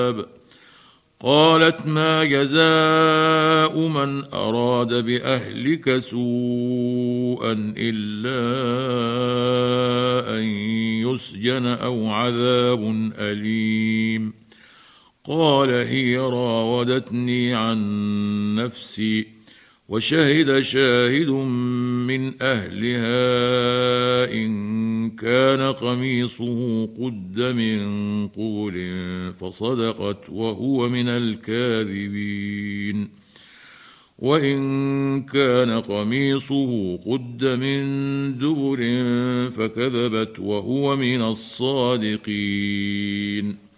قالت ما جزاء من أراد بأهلك سوءا إلا أن يسجن أو عذاب أليم. قال هي راودتني عن نفسي وشهد شاهد من أهلها إن كان قميصه قد من قبل فصدقت وهو من الكاذبين وإن كان قميصه قد من دبر فكذبت وهو من الصادقين.